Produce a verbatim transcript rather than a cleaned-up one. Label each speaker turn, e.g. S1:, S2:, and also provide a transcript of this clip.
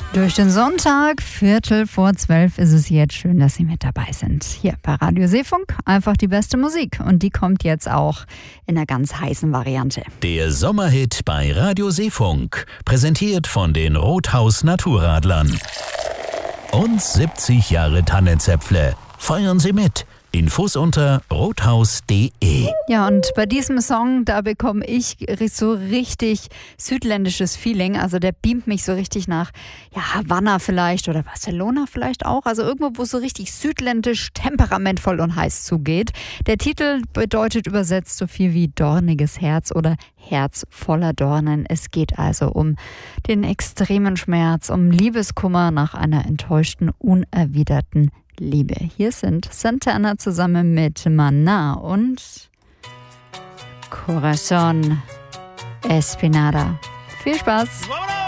S1: Durch den Sonntag, Viertel vor zwölf ist es jetzt. Schön, dass Sie mit dabei sind. Hier bei Radio Seefunk einfach die beste Musik. Und die kommt jetzt auch in einer ganz heißen Variante.
S2: Der Sommerhit bei Radio Seefunk. Präsentiert von den Rothaus Naturradlern. Und siebzig Jahre Tannenzäpfle. Feiern Sie mit. Infos unter rothaus punkt de.
S1: Ja, und bei diesem Song, da bekomme ich so richtig südländisches Feeling. Also der beamt mich so richtig nach ja, Havanna vielleicht oder Barcelona vielleicht auch. Also irgendwo, wo es so richtig südländisch, temperamentvoll und heiß zugeht. Der Titel bedeutet übersetzt so viel wie dorniges Herz oder Herz voller Dornen. Es geht also um den extremen Schmerz, um Liebeskummer nach einer enttäuschten, unerwiderten Liebe. Hier sind Santana zusammen mit Maná und Corazón Espinada. Viel Spaß!